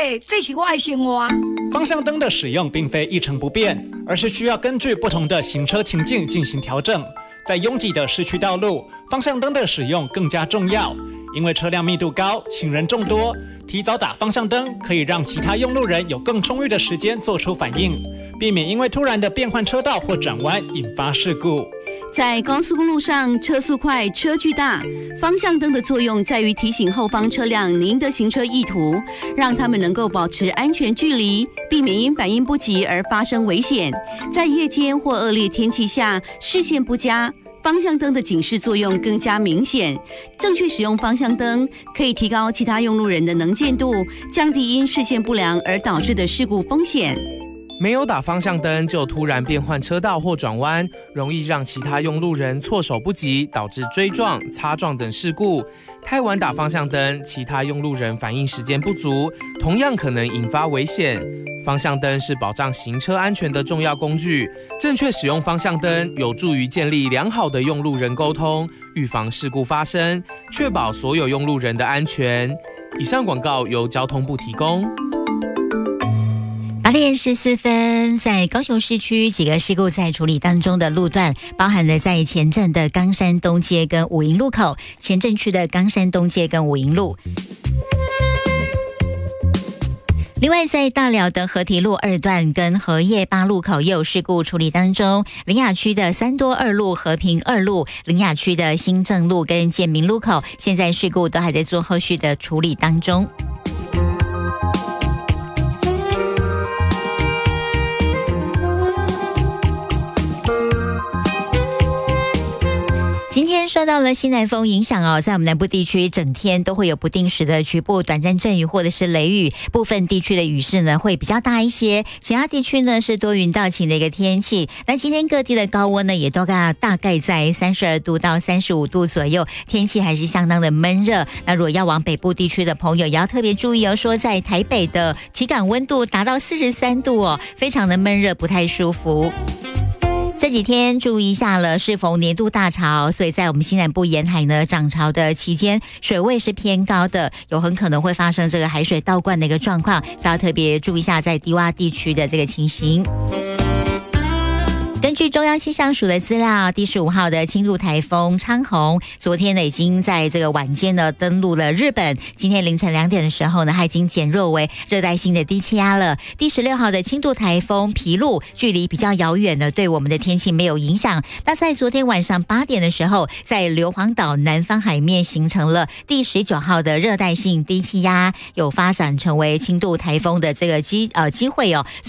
这是我的生活。 方向灯的使用并非一成不变，而是需要根据不同的行车情境进行调整。在拥挤的市区道路，方向灯的使用更加重要，因为车辆密度高，行人众多，提早打方向灯可以让其他用路人有更充裕的时间做出反应，避免因为突然的变换车道或转弯引发事故。 在高速公路上，车速快，车距大，方向灯的作用在于提醒后方车辆您的行车意图，让他们能够保持安全距离，避免因反应不及而发生危险。在夜间或恶劣天气下，视线不佳，方向灯的警示作用更加明显。正确使用方向灯可以提高其他用路人的能见度，降低因视线不良而导致的事故风险。 没有打方向灯就突然变换车道或转弯，容易让其他用路人措手不及，导致追撞、擦撞等事故。太晚打方向灯，其他用路人反应时间不足，同样可能引发危险。方向灯是保障行车安全的重要工具，正确使用方向灯有助于建立良好的用路人沟通，预防事故发生，确保所有用路人的安全。以上广告由交通部提供。 8点14分，在高雄市区几个事故在处理当中的路段，包含了在前镇的冈山东街跟武营路口，前镇区的冈山东街跟武营路。另外，在大寮的河堤路2段跟河业8路口也有事故处理当中，苓雅区的三多2路、和平2路，苓雅区的新正路跟建民路口，现在事故都还在做后续的处理当中。今天受到了西南风影响哦，在我们南部地区整天都会有不定时的局部短暂阵雨或者是雷雨，部分地区的雨势呢会比较大一些，其他地区呢是多云到晴的一个天气。那今天各地的高温呢也都大概在32度到35度左右，天气还是相当的闷热。那如果要往北部地区的朋友也要特别注意哦，说在台北的体感温度达到43度哦，非常的闷热，不太舒服。这几天注意一下了，适逢年度大潮，所以在我们西南部沿海呢涨潮的期间，水位是偏高的，有很可能会发生这个海水倒灌的一个状况，所以要特别注意一下在低洼地区的这个情形。根据中央气象署的资料，第15号的轻度台风昌宏，昨天呢已经在这个晚间呢登陆了日本。今天凌晨2点的时候呢，它已经减弱为热带性的低气压了。第16号的轻度台风皮路，距离比较遥远的，对我们的天气没有影响。那在昨天晚上8点的时候，在硫磺岛南方海面形成了第19号的热带性低气压，有发展成为轻度台风的这个机会哦。